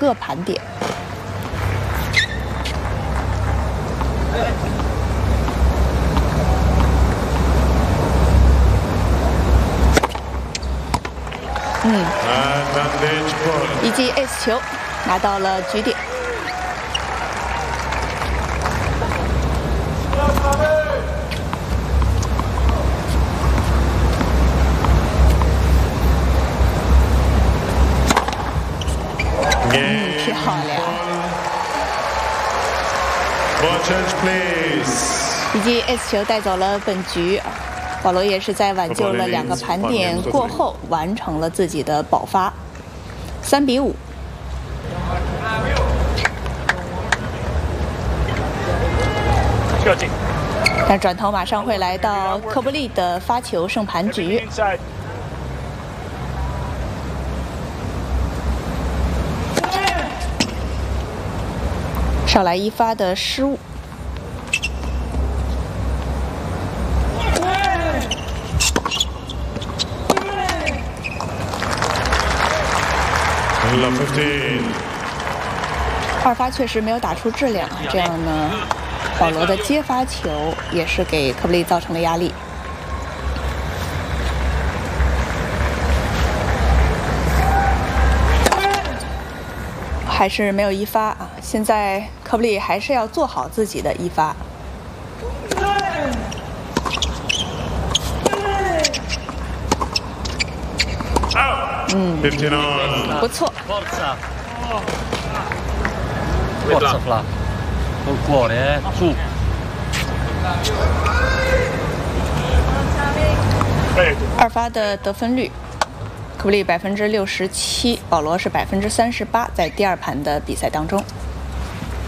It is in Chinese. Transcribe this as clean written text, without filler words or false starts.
个盘点。以及 Ace 球拿到了局点。漂亮！以及 Ace 球带走了本局。保罗也是在挽救了2个盘点过后，完成了自己的保发，3比5。但转头马上会来到科布利的发球胜盘局。少来一发的失误。2发确实没有打出质量，这样呢，保罗的接发球也是给科布利造成了压力。还是没有1发啊！现在科布利还是要做好自己的1发。不错。2发的得分率，科布利67%，保罗是38%，在第2盘的比赛当中。